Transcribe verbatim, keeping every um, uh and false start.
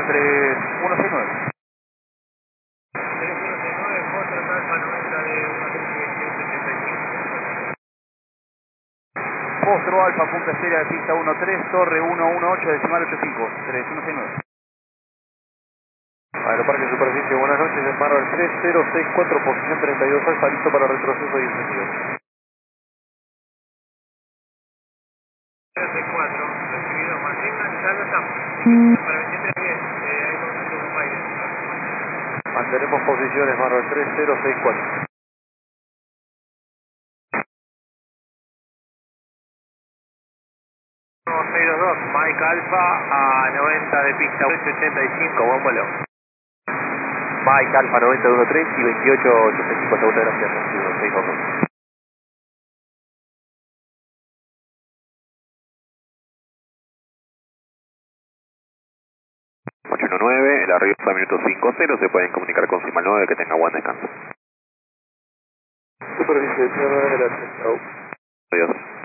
tres uno seis nueve. tres uno seis nueve, Foxtrot Alfa noventa de uno tres veintiocho ochenta y cinco. Fostro Alfa, punta estera de pista uno tres, torre uno uno ocho, decimal ochenta y cinco, tres uno seis nueve. Aeroparque Superficie, buenas noches, Embarra tres cero seis cuatro, posición treinta y dos Alfa, listo para retroceso y encendido. cero seis cuatro, recibido, mantengan, ya lo estamos. Para veintitrés bien, eh, hay movimiento con Biden. Mantenemos posiciones, Embarra tres cero seis cuatro. cero dos, Mike Alfa a noventa de pista ochenta y cinco, buen vuelo. Mike Alfa noventa de uno tres y veintiocho ochenta y cinco, segunda gracias, uno seis dos. ocho uno nueve, el arribo fue a minuto cincuenta, se pueden comunicar con Simal nueve, que tenga buen descanso. Superficie, gracias, chao. Adiós.